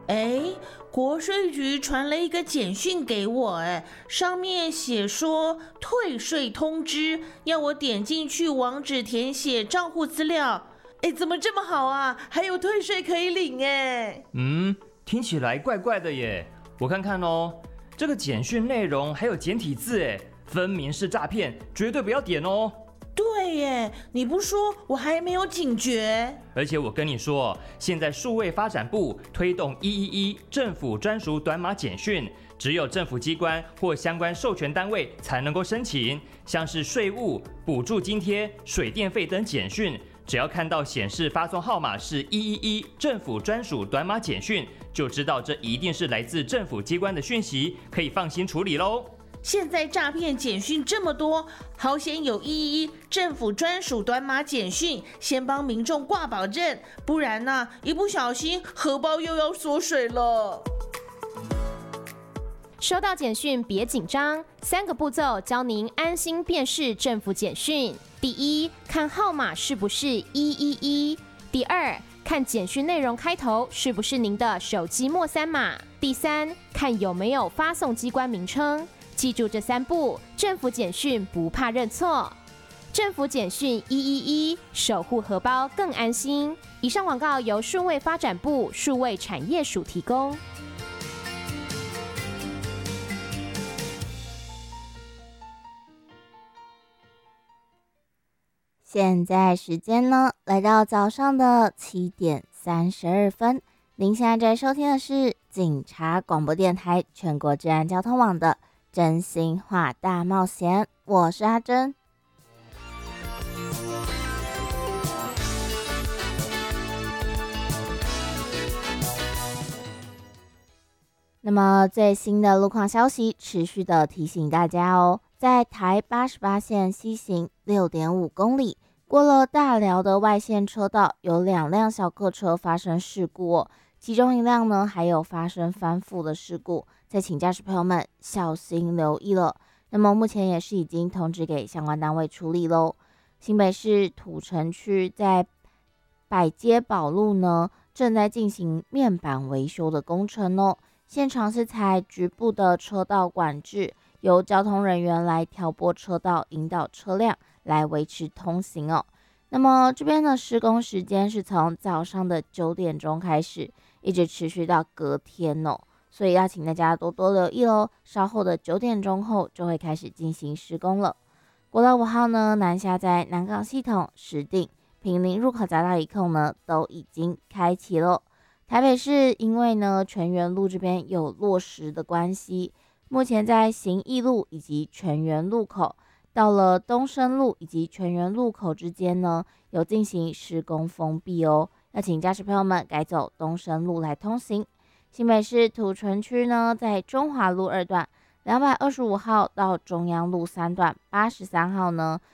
哎，国税局传了一个简讯给我，上面写说退税通知，要我点进去网址填写账户资料。哎，怎么这么好啊？还有退税可以领哎。 听起来怪怪的耶。我看看哦，这个简讯内容还有简体字哎，分明是诈骗，绝对不要点哦。 对耶，你不说我还没有警觉。 而且我跟你说，现在数位发展部推动111政府专属短码简讯，只有政府机关或相关授权单位才能够申请，像是税务、补助津贴、水电费等简讯，只要看到显示发送号码是111政府专属短码简讯，就知道这一定是来自政府机关的讯息，可以放心处理咯。 现在诈骗简讯这么多，好险有111政府专属短码简讯，先帮民众挂保证，不然呢，一不小心荷包又要缩水了。 收到简讯别紧张，3个步骤教您安心辨识政府简讯。第一，看号码是不是111；第二，看简讯内容开头是不是您的手机末3码；第三，看有没有发送机关名称。记住这3步，政府简讯不怕认错。政府简讯111，守护荷包更安心。以上广告由数位发展部数位产业署提供。 现在时间呢，来到早上的7点32分。您现在在收听的是警察广播电台全国治安交通网的真心话大冒险，我是阿珍。那么最新的路况消息，持续的提醒大家哦，在台88线西行 6.5 公里，过了大寮的外线车道，有2辆小客车发生事故哦，其中一辆呢还有发生翻覆的事故，再请驾驶朋友们小心留意了。那么目前也是已经通知给相关单位处理咯。新北市土城区在百街宝路呢，正在进行面板维修的工程哦。现场是采局部的车道管制，由交通人员来调拨车道，引导车辆来维持通行哦。那么这边的施工时间是从早上的9点钟开始，一直持续到隔天哦，所以要请大家多多留意哦。稍后的9点钟后就会开始进行施工了。国道5号呢，南下在南港系统、石碇、坪林入口匝道一控呢都已经开启了。台北市因为呢全园路这边有落石的关系，目前在行义路以及全园路口，到了东升路以及全园路口之间呢有进行施工封闭哦，要请驾驶朋友们改走东升路来通行。新北市土城区呢，在中华路2段225号到中央路3段83号呢